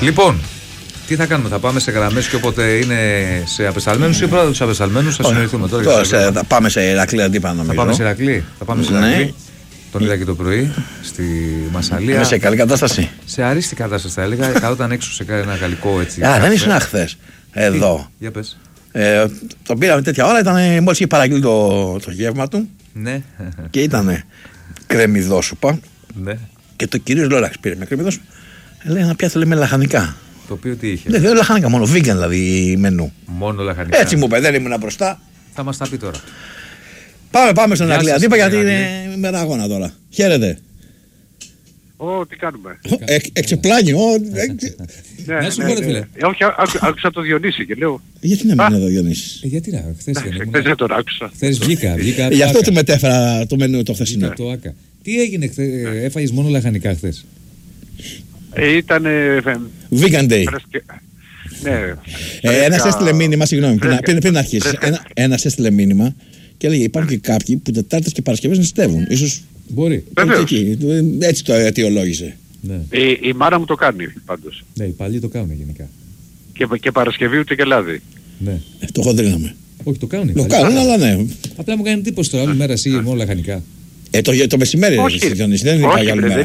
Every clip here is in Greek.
Λοιπόν, τι θα κάνουμε, θα πάμε σε γραμμές και όποτε είναι σε απεσταλμένους ή πρώτα τους απεσταλμένους θα συνεχίσουμε τώρα. Θα πάμε σε Ηρακλή αντίπαλο νομίζω. Θα πάμε σε Ηρακλή. Ναι. Τον είδα και το πρωί στη Μασσαλία. Είναι σε καλή κατάσταση. Σε αρίστη κατάσταση θα έλεγα. Καθόταν έξω σε ένα γαλλικό έτσι. Δεν ήσουν χθες εδώ. Για πες. Τον πήραμε τέτοια ώρα, μόλις είχε παραγγείλει το γεύμα του. Ναι. Και ήταν κρεμμυδόσουπα. Ναι. Και το κυρίως Λόραξ πήρε με κρεμμυδόσουπα. Λέει να πιάσει με λαχανικά. Το οποίο τι είχε. Δεν λαχανικά, μόνο vegan δηλαδή μενού. Μόνο λαχανικά. Έτσι μου είπε, δεν ήμουν μπροστά. Θα μας τα πει τώρα. Πάμε στον Ηρακλή αντίπα γιατί είναι μέρα αγώνα τώρα. Χαίρετε. Τι κάνουμε. Εξεπλάγει. Να σου πω ρε φίλε. Όχι, άκουσα το Διονύση και λέω. Γιατί να μην είναι εδώ Διονύσης. Γιατί να, χθες δεν τον άκουσα. Χθες βγήκα. Γι' αυτό του μετέφερα το μενού το χθεσινό. Τι έγινε χθες, έφαγες μόνο λαχανικά χθες. Ήταν Vegan Day. Ναι. Ένας έστειλε μήνυμα, συγγνώμη, πριν αρχίσεις. Ένας έστειλε μήνυμα και έλεγε υπάρχουν και κάποιοι που Τετάρτες και Παρασκευές νηστεύουν. Ίσως μπορεί. Έτσι το αιτιολόγησε. Η μάνα μου το κάνει πάντως. Ναι, οι παλιοί το κάνουν γενικά. Και Παρασκευή ούτε και Λάδι. Ναι. Το χοντρίναμε. Όχι, το κάνουν. Το κάνουν, αλλά ναι. Απλά μου κάνει εντύπωση τώρα, άλλη μέρα εσύ μόνο λαχανικά. Το μεσημέρι δεν είπα για άλλη μέρα.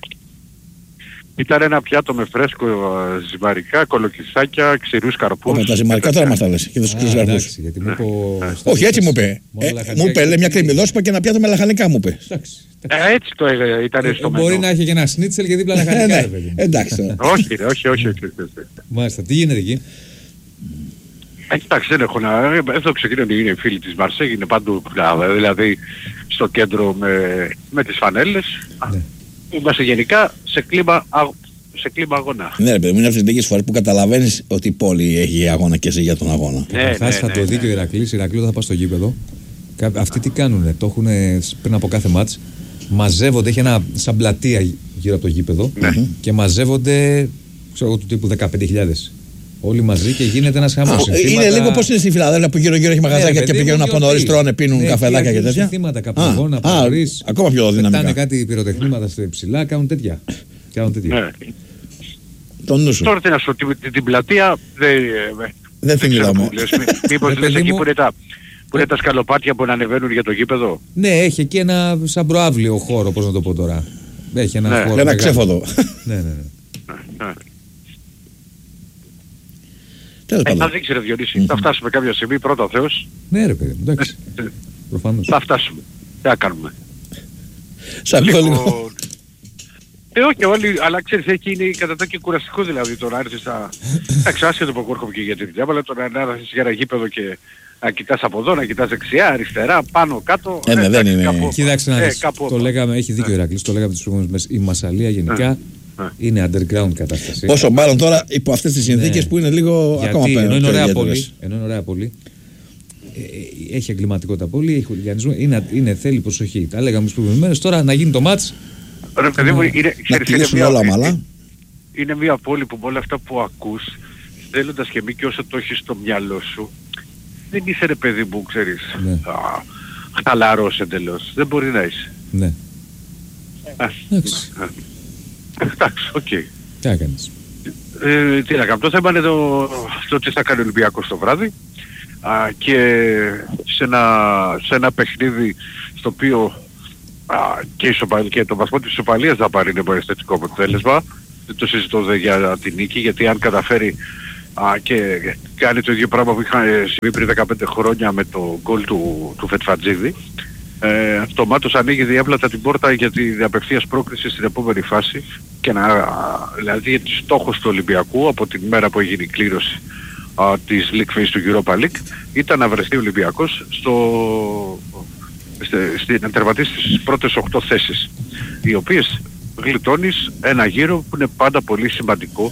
Ήταν ένα πιάτο με φρέσκο ζυμαρικά, κολοκυθάκια, ξηρούς καρπούς. Τα ζυμαρικά τώρα μας τα λες και τους ξηρούς καρπούς. Όχι, έτσι μου είπε. Μου είπε, λέει μια κρεμμυδόσουπα και ένα πιάτο με λαχανικά μου είπε. Έτσι το ήταν στο μενού. Μπορεί να έχει και ένα σνίτσελ και δίπλα λαχανικά. Εντάξει. Όχι. Μάλιστα, τι γίνεται εκεί. Εντάξει, δεν έχω να... Εδώ ξεκινούν είναι οι φίλοι της Μαρσέγ, είναι παντού, δηλαδή στο κέντρο με τις φανέλες. Είμαστε γενικά σε κλίμα αγώνα. Ναι ρε παιδί μου, είναι αυτές τις λίγες φορές που καταλαβαίνεις ότι η πόλη έχει αγώνα και εσύ για τον αγώνα. Καταρχάς θα το δει και ο Ηρακλής, θα πάει στο γήπεδο. Αυτοί τι κάνουνε, το έχουν πριν από κάθε μάτς. Μαζεύονται, έχει ένα σαν πλατεία γύρω από το γήπεδο και μαζεύονται, ξέρω εγώ, του τύπου 15.000. Όλοι μαζί και γίνεται ένας χαμός. Είναι λίγο πώς είναι στη Φιλαδέλφια που γύρω-γύρω έχει μαγαζάκια και πηγαίνουν από νωρίς, τρώνε, πίνουν καφεδάκια και τέτοια. Συνθήματα κάπου αγώνα, από νωρίς. Ακόμα πιο δυναμικά. Πετάνε κάτι πυροτεχνήματα σε ψηλά, κάνουν τέτοια. Τώρα τι να σου την πλατεία δεν θυμάμαι. Μήπως λες εκεί που είναι τα σκαλοπάτια που ανεβαίνουν για το γήπεδο. Ναι, έχει εκεί ένα σαν προάβλιο χώρο, πώς να το πω τώρα. Έχει ένα χώρο. Ένα ξέφοδο. Ναι. Θα δείξει ρε Διονύση, θα φτάσουμε κάποια στιγμή, πρώτα ο Θεός. Ναι ρε παιδί, εντάξει. Προφανώς. Θα φτάσουμε. Τι θα κάνουμε. Σαν λίγο. Όχι όλοι, αλλά ξέρεις, εκεί είναι κατά τα και κουραστικό δηλαδή τώρα έρθεις στα... Εντάξει, άσχετο που έρχομαι και για τη δουλειά, αλλά τώρα να έρθεις για ένα γήπεδο και να κοιτάς από εδώ, να κοιτάς δεξιά, αριστερά, πάνω, κάτω. Δεν είναι. Κοίταξε να δεις, το λέγαμε, έχει δίκιο ο Ηρακλής, το λέγαμε τις προηγούμενες μέρες, η Μασσαλία γενικά είναι underground κατάσταση. Όσο μάλλον τώρα υπό αυτές τις συνθήκες που είναι λίγο ακόμα πέρα. Ενώ είναι ωραία πόλη, έχει εγκληματικότητα πόλη, έχει χουλιανισμό, θέλει προσοχή. Τα λέγαμε τις προηγούμενες μέρες, τώρα να γίνει το μάτς. Ρε παιδί μου, είναι μια πόλη που με όλα αυτά που ακούς, θέλοντας και μη και όσο το έχεις στο μυαλό σου, δεν είσαι ρε παιδί μου, ξέρεις, χαλαρός εντελώς. Δεν μπορεί να είσαι. Ναι. Εντάξει, οκ. Τι να κάνεις. Τι να κάνω. Το θέμα είναι το τι θα κάνει ο Ολυμπιακός το βράδυ και σε ένα παιχνίδι στο οποίο και το βαθμό της ισοπαλίας θα πάρει ένα αισθητικό αποτέλεσμα. Δεν το συζητώ για την νίκη, γιατί αν καταφέρει και κάνει το ίδιο πράγμα που είχα συμβεί πριν 15 χρόνια με το γκολ του Φετφατζίδη, αυτομάτως ανοίγει διάπλατα την πόρτα για την απευθείας πρόκριση στην επόμενη φάση και δηλαδή στόχος του Ολυμπιακού από την μέρα που έγινε η κλήρωση της League Phase του Europa League ήταν να βρεθεί ο Ολυμπιακός να τερματίσει στις πρώτες 8 θέσεις, οι οποίες γλιτώνεις ένα γύρο που είναι πάντα πολύ σημαντικό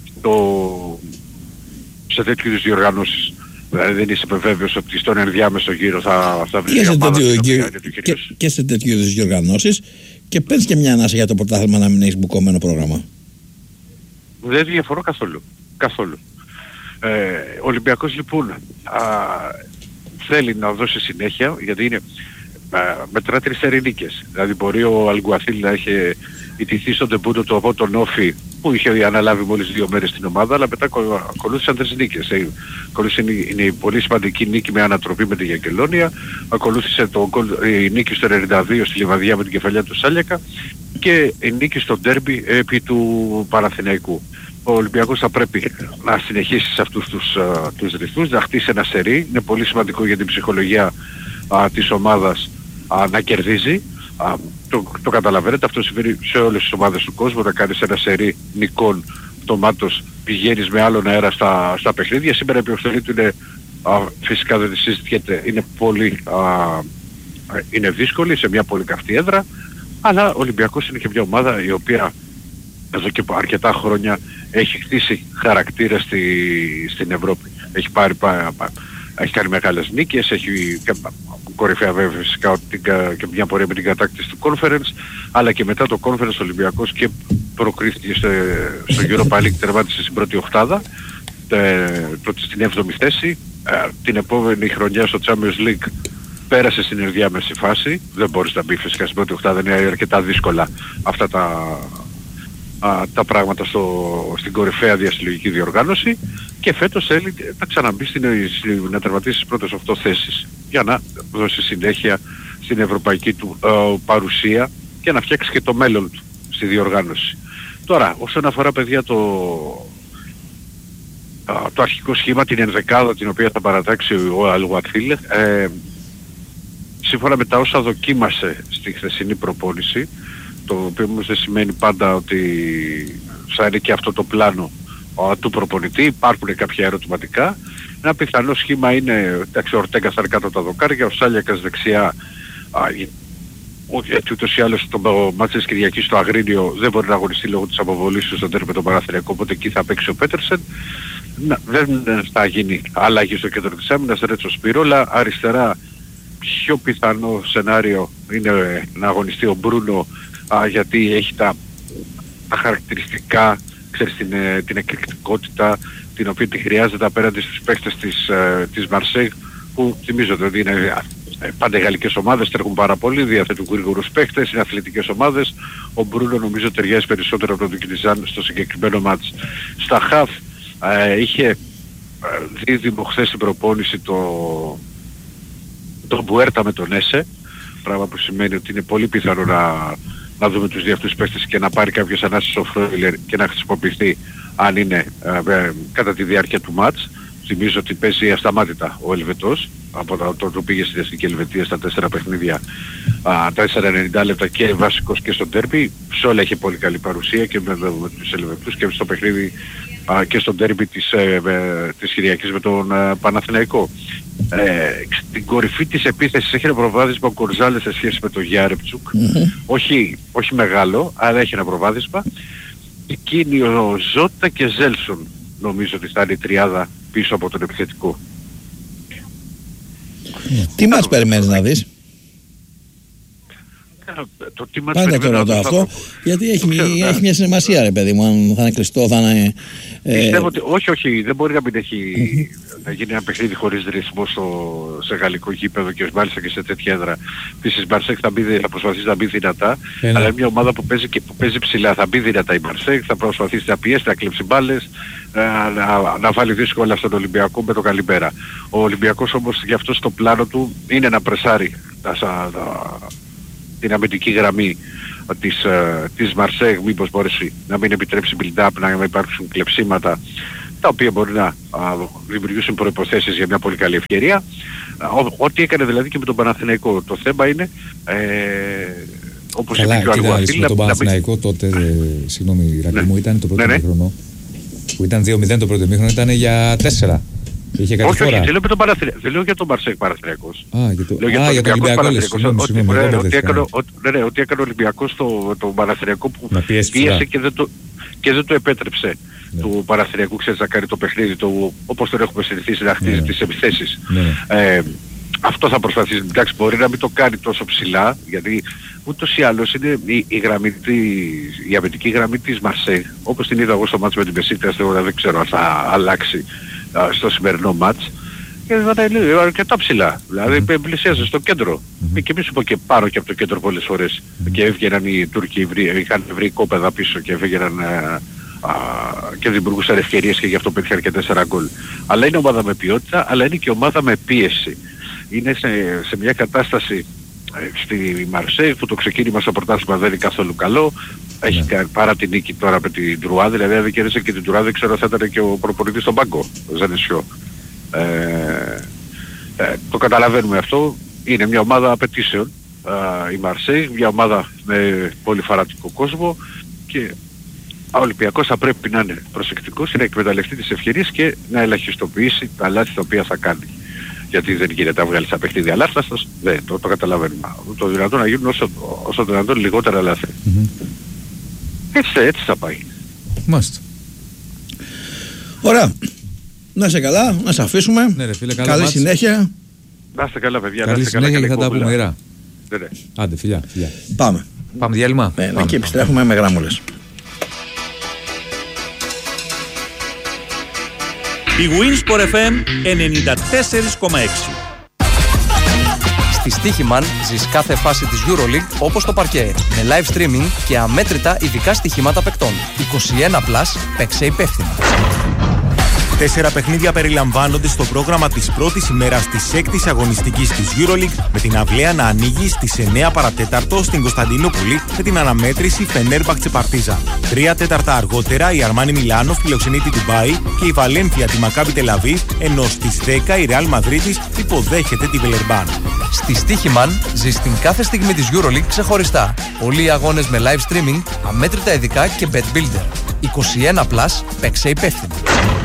σε τέτοιου είδους διοργανώσεις. Δηλαδή δεν είσαι βέβαιος ότι στον ενδιάμεσο γύρο θα βρει μια ομάδα και σε τέτοιου είδους διοργανώσεις και παίρνεις και μια ανάσα για το πρωτάθλημα να μην έχεις μπουκωμένο πρόγραμμα. Δεν διαφορώ καθόλου. Ο Ολυμπιακός λοιπόν θέλει να δώσει συνέχεια, γιατί είναι μετρά 3 ερηνίκες. Δηλαδή μπορεί ο Αλγκουαθίλ να έχει ιτηθεί στον τεμπούτο του από τον Όφι που είχε αναλάβει μόλις 2 μέρες την ομάδα, αλλά μετά ακολούθησαν 3 νίκες. Είναι η πολύ σημαντική νίκη με ανατροπή με τη Γιαγκελόνια, ακολούθησε η νίκη στο 92 στη Λιβαδιά με την κεφαλιά του Σάλιακα και η νίκη στο ντέρμπι επί του Παναθηναϊκού. Ο Ολυμπιακός θα πρέπει να συνεχίσει σε αυτούς τους ρυθμούς, να χτίσει ένα σερί. Είναι πολύ σημαντικό για την ψυχολογία της ομάδας να κερδίζει. Το καταλαβαίνετε, αυτό συμβαίνει σε όλες τις ομάδες του κόσμου, να κάνεις ένα σερί νικών, αυτομάτως πηγαίνεις με άλλον αέρα στα παιχνίδια. Σήμερα η επιστολή του είναι, φυσικά δεν συζητιέται, είναι δύσκολη σε μια πολύ καυτή έδρα, αλλά ο Ολυμπιακός είναι και μια ομάδα η οποία εδώ και αρκετά χρόνια έχει χτίσει χαρακτήρα στην Ευρώπη. Έχει κάνει μεγάλες νίκες, έχει κορυφαία βέβαια φυσικά και μια πορεία με την κατάκτηση του Conference, αλλά και μετά το Conference ο Ολυμπιακός και προκρίθηκε στο Europa League, τερμάτισε στην πρώτη οκτάδα, στην 7η θέση. Την επόμενη χρονιά στο Champions League πέρασε στην ενδιάμεση φάση, δεν μπορείς να μπει φυσικά στην πρώτη οκτάδα, είναι αρκετά δύσκολα αυτά τα πράγματα στην κορυφαία διασυλλογική διοργάνωση, και φέτος θέλει να ξαναμπεί να τερματίσει στις πρώτες 8 θέσεις για να δώσει συνέχεια στην ευρωπαϊκή του παρουσία και να φτιάξει και το μέλλον του στη διοργάνωση. Τώρα, όσον αφορά παιδιά το αρχικό σχήμα, την ενδεκάδα την οποία θα παρατάξει ο Αλουατφίλ, σύμφωνα με τα όσα δοκίμασε στη χθεσινή προπόνηση, το οποίο όμως δεν σημαίνει πάντα ότι θα είναι και αυτό το πλάνο του προπονητή, υπάρχουν κάποια ερωτηματικά. Ένα πιθανό σχήμα είναι, εντάξει, ο Ορτέγκα θα είναι κάτω τα δοκάρια, ο Σάλιακας δεξιά, γιατί ούτως ή άλλως το μάτι της Κυριακής στο Αγρίνιο δεν μπορεί να αγωνιστεί λόγω της αποβολής του στον τέρμι με τον Παναθηναϊκό, οπότε εκεί θα παίξει ο Πέτερσεν. Δεν θα γίνει αλλαγή στο κέντρο της άμυνας, Ρέτσο Σπυρόλα. Αριστερά πιο πιθανό σενάριο είναι να αγωνιστεί ο Μπρούνο, γιατί έχει τα χαρακτηριστικά, ξέρεις, την εκρηκτικότητα την οποία τη χρειάζεται απέναντι στους παίκτες της Μαρσέγ, που θυμίζονται ότι είναι πάντα οι γαλλικές ομάδες, τρέχουν πάρα πολύ, διαθέτουν γρήγορους παίκτες, είναι αθλητικές ομάδες. Ο Μπρούνο νομίζω ταιριάζει περισσότερο από τον Κινιζάν στο συγκεκριμένο μάτς. Στα χαφ είχε δίδυμο χθες στην προπόνηση τον Μπουέρτα με τον Έσε, πράγμα που σημαίνει ότι είναι πολύ πιθανό να δούμε τους δύο αυτούς παίκτες και να πάρει κάποιες ανάσες ο Φρόιλερ και να χρησιμοποιηθεί αν είναι κατά τη διάρκεια του μάτς. Θυμίζω ότι παίζει ασταμάτητα ο Ελβετός από το που πήγε στην Εθνική Ελβετία στα 4 παιχνίδια, 4-90 λεπτά και βασικός και στο ντέρμπι. Σε όλα έχει πολύ καλή παρουσία και με τους Ελβετούς και στο παιχνίδι και στο ντέρμπι της Κυριακής με τον Παναθηναϊκό. Στην κορυφή της επίθεσης έχει ένα προβάδισμα ο Κορζάλες σε σχέση με τον Γιάρεπτσουκ. Όχι μεγάλο, αλλά έχει ένα προβάδισμα. Εκείνη ο Ζώτα και Ζέλσον νομίζω ότι θα είναι η τριάδα πίσω από τον επιθετικό. Τι μας περιμένεις να δεις? Πάντα το ρωτώ αυτό, γιατί έχει μια σημασία, ρε παιδί μου, αν θα είναι κλειστό, θα είναι... Πιστεύω ότι όχι, δεν μπορεί να μην έχει να γίνει ένα παιχνίδι χωρίς ρυθμό σε γαλλικό γήπεδο και μάλιστα και σε τέτοια έδρα. Επίσης η Μαρσέγ θα προσπαθήσει να μπει δυνατά, αλλά είναι μια ομάδα που παίζει ψηλά. Θα μπει δυνατά η Μαρσέγ, θα προσπαθήσει να πιέσει, να κλέψει μπάλες, να βάλει δύσκολα στον Ολυμπιακό με το καλημέρα. Ο Ολυμπιακός όμως γι' αυτό στο πλάνο του είναι να πρεσάρει την αμυντική γραμμή της Μαρσέγ, μήπως μπορέσει να μην επιτρέψει build-up, να υπάρξουν κλεψίματα τα οποία μπορεί να δημιουργήσουν προϋποθέσεις για μια πολύ καλή ευκαιρία. Ό,τι έκανε δηλαδή και με τον Παναθηναϊκό. Το θέμα είναι όπως είπε και ο Αλουατήλ, με τον Παναθηναϊκό τότε, συγγνώμη Ρακλή μου, ήταν το πρώτο μήχρονο που ήταν 2-0, το πρώτο μήχρονο ήταν για 4. Είχε κάτι όχι, δεν λέω με τον Παναθηναϊκό, δεν λέω για τον Μαρσέγ Παναθηναϊκός. Για τον Ολυμπιακό λες, ότι έκανε ο Ολυμπιακός τον Παναθηναϊκό που πίεσε και δεν το επέτρεψε του Παναθηναϊκού, ξέρεις, να κάνει το παιχνίδι του όπως τον έχουμε συνηθίσει να χτίζει τις επιθέσεις. Αυτό θα προσπαθήσει. Εντάξει, μπορεί να μην το κάνει τόσο ψηλά, γιατί ούτως ή άλλως είναι η αμυντική γραμμή της Μαρσέγ, όπως την είδα εγώ στο μάτς με την Μπεσίκτας, δεν ξέρω αν θα αλλάξει στο σημερινό μάτς, και θα είναι αρκετά ψηλά. Δηλαδή πλησίαζε στο κέντρο. Και εμείς είπα και πάνω και από το κέντρο πολλές φορές. Και έβγαιναν οι Τούρκοι, είχαν βρει κόπεδα πίσω και έβγαιναν και δημιουργούσαν ευκαιρίες και γι' αυτό πέτυχαν και 4 γκολ. Αλλά είναι ομάδα με ποιότητα, αλλά είναι και ομάδα με πίεση. Είναι σε μια κατάσταση στη Μαρσέη που το ξεκίνημα στο πρωτάθλημα δεν είναι καθόλου καλό. Έχει παρά την νίκη τώρα με την Τρουά, δηλαδή αν δεν κέρδισε και την Τρουά δεν ξέρω θα ήταν και ο προπονητής στον πάγκο, ο Ζανεσιό. Το καταλαβαίνουμε αυτό. Είναι μια ομάδα απαιτήσεων η Μαρσέη, μια ομάδα με πολύ φανατικό κόσμο και ο Ολυμπιακός θα πρέπει να είναι προσεκτικός, να εκμεταλλευτεί τις ευκαιρίες και να ελαχιστοποιήσει τα λάθη τα οποία θα κάνει. Γιατί δεν γίνεται να βγάλει στα παιχνίδια λάθη, δεν το καταλαβαίνουμε. Το δυνατόν να γίνουν όσο δυνατόν λιγότερα λάθη. Έτσι θα πάει. Μάλιστα. Ωραία. Να είσαι καλά, να σε αφήσουμε. Ναι, ρε, φίλε, καλή συνέχεια. Να είστε καλά, παιδιά. Καλή συνέχεια και θα τα πούμε ειρά. Ναι. Άντε, φιλιά. Πάμε. Πάμε διάλειμμα. Και επιστρέφουμε με γράμμουλες. Η Winsport FM 94,6. Στη Στοίχημαν ζεις κάθε φάση της EuroLeague όπως το παρκέ, με live streaming και αμέτρητα ειδικά στοιχήματα παικτών. 21+, παίξε υπεύθυνα. 4 παιχνίδια περιλαμβάνονται στο πρόγραμμα της πρώτης ημέρας της 6ης αγωνιστικής της EuroLeague, με την αυλαία να ανοίγει στις 9 παρατέταρτο στην Κωνσταντινούπολη με την αναμέτρηση Φενέρμπαχτσε Παρτίζαν. 3 τέταρτα αργότερα η Αρμάνι Μιλάνο φιλοξενεί τη Ντουμπάι και η Βαλένθια τη Μακάμπι Τελαβίβ, ενώ στις 10 η Ρεάλ Μαδρίτης υποδέχεται τη Βιλερμπάν. Στη Στοίχημαν ζεις την κάθε στιγμή της EuroLeague ξεχωριστά. Όλοι οι αγώνες με live streaming, αμέτρητα ειδικά και bet builder. 21+, παίξε υπεύθυνα.